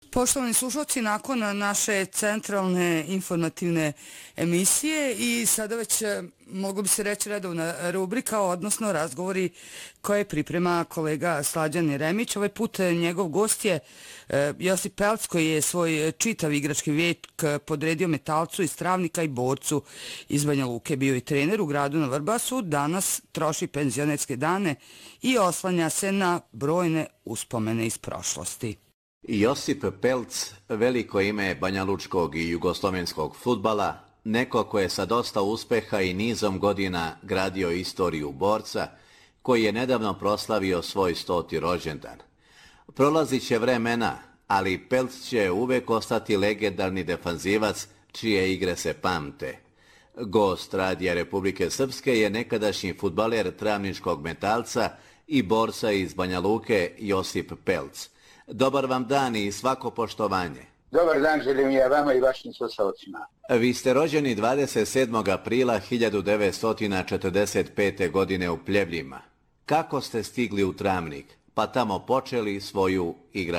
Poštovani slušalci, nakon naše centralne informativne emisije i sada već mogu bi se reći redovna rubrika, odnosno razgovori koje priprema kolega Slađan Jeremić. Ovaj put njegov gost je Josip Pelc, koji je svoj čitav igrački vijek podredio Metalcu iz Travnika i borcu iz Banja Luke. Bio i trener u gradu na Vrbasu, danas troši penzionerske dane i oslanja se na brojne uspomene iz prošlosti. Josip Pelc, veliko ime banjalučkog i jugoslovenskog fudbala, neko ko je sa dosta uspeha i nizom godina gradio istoriju borca, koji je nedavno proslavio svoj 100. rođendan. Prolazit će vremena, ali Pelc će uvek ostati legendarni defanzivac čije igre se pamte. Gost Radija Republike Srpske je nekadašnji fudbaler Travničkog Metalca i borca iz Banja Luke Josip Pelc. Dobar vam dan i svako poštovanje. Dobar dan želim ja vama i vašim slušalcima. Vi ste rođeni 27. aprila 1945. godine u Pljevljima. Kako ste stigli u Travnik, pa tamo počeli svoju igračku